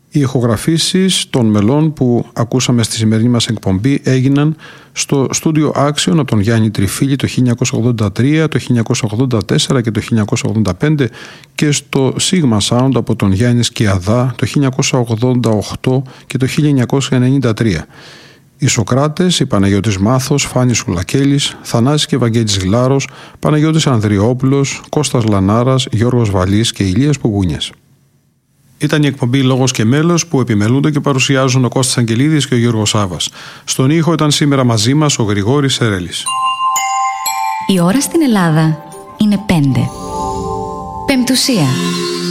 Οι ηχογραφήσεις των μελών που ακούσαμε στη σημερινή μας εκπομπή έγιναν στο στούντιο Action από τον Γιάννη Τριφίλη το 1983, το 1984 και το 1985 και στο Sigma Sound από τον Γιάννη Σκιαδά το 1988 και το 1993. Οι Σωκράτες, η Παναγιώτης Μάθος, Φάνης Σουλακέλης, Θανάσης και Βαγγέλης Γλάρος, Παναγιώτης Ανδριόπουλος, Κώστας Λανάρας, Γιώργος Βαλής και Ηλίας Πουγούνιας. Ήταν η εκπομπή «Λόγος και μέλος» που επιμελούνται και παρουσιάζουν ο Κώστας Αγγελίδης και ο Γιώργος Σάβας. Στον ήχο ήταν σήμερα μαζί μας ο Γρηγόρης Σερέλης. Η ώρα στην Ελλάδα είναι 5. Πεμπτουσία.